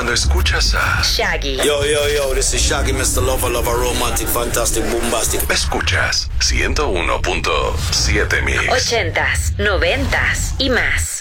cuando escuchas a Shaggy. Yo, this is Shaggy, Mr. Lover, romantic, fantastic, bombastic. Escuchas 101.7 Mix. 80s, 90s y más.